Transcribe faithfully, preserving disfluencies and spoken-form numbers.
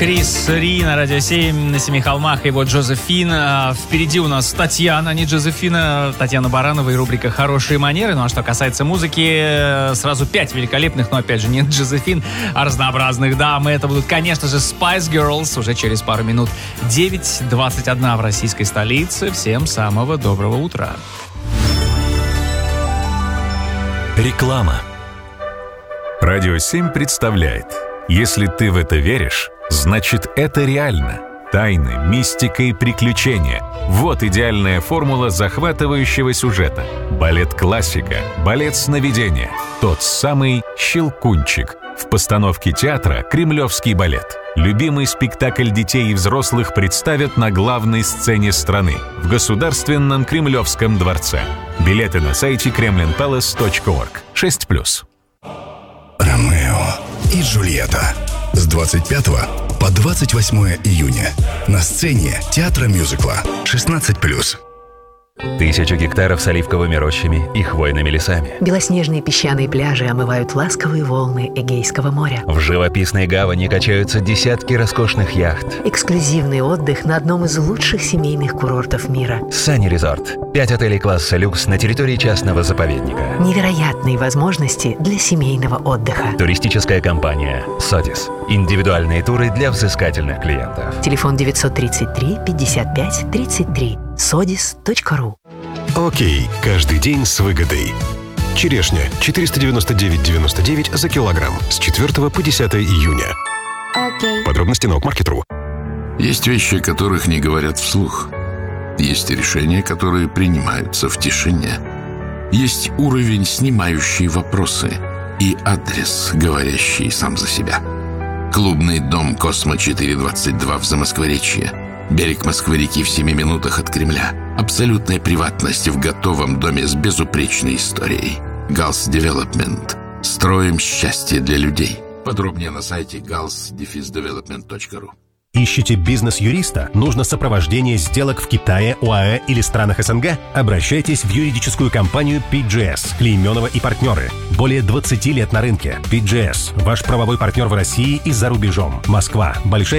Крис Ри на Радио семь, на Семи холмах, и вот Джозефин. Впереди у нас Татьяна, не Джозефина, Татьяна Баранова и рубрика «Хорошие манеры». Ну а что касается музыки, сразу пять великолепных, но опять же не Джозефин, а разнообразных дам. И это будут, конечно же, Spice Girls уже через пару минут. девять двадцать один в российской столице. Всем самого доброго утра. Реклама. Радио семь представляет: если ты в это веришь, значит это реально. Тайны, мистика и приключения. Вот идеальная формула захватывающего сюжета. Балет-классика, балет сновидения. Тот самый «Щелкунчик». В постановке театра «Кремлевский балет». Любимый спектакль детей и взрослых представят на главной сцене страны в Государственном Кремлевском дворце. Билеты на сайте кремлин пэлас точка орг. шесть плюс. Ромео и Джульетта. С двадцать пятого по двадцать восьмое июня на сцене театра мюзикла шестнадцать плюс. Тысячу гектаров с оливковыми рощами и хвойными лесами. Белоснежные песчаные пляжи омывают ласковые волны Эгейского моря. В живописной гавани качаются десятки роскошных яхт. Эксклюзивный отдых на одном из лучших семейных курортов мира. Sunny Resort. Пять отелей класса люкс на территории частного заповедника. Невероятные возможности для семейного отдыха. Туристическая компания «Содис». Индивидуальные туры для взыскательных клиентов. Телефон девятьсот тридцать три пятьдесят пять тридцать три. содис точка ру. Окей, каждый день с выгодой. Черешня четыреста девяносто девять девяносто девять за килограмм с четвёртого по десятое июня. Окей. Подробности на окмаркет точка ру. Есть вещи, о которых не говорят вслух. Есть решения, которые принимаются в тишине. Есть уровень, снимающий вопросы, и адрес, говорящий сам за себя. Клубный дом «Космо четыреста двадцать два» в Замоскворечье. Берег Москвы-реки в семи минутах от Кремля. Абсолютная приватность в готовом доме с безупречной историей. Галс Девелопмент. Строим счастье для людей. Подробнее на сайте галс девелопмент точка ру. Ищете бизнес-юриста? Нужно сопровождение сделок в Китае, ОАЭ или странах СНГ? Обращайтесь в юридическую компанию пи джи эс, Клейменова и партнеры. Более двадцати лет на рынке. пи джи эс – ваш правовой партнер в России и за рубежом. Москва. Большая